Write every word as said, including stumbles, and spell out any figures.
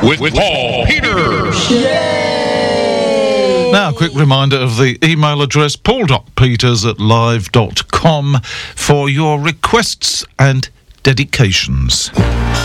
with, with Paul Peters. Now, a quick reminder of the email address, paul dot peters at live dot com, for your requests and dedications.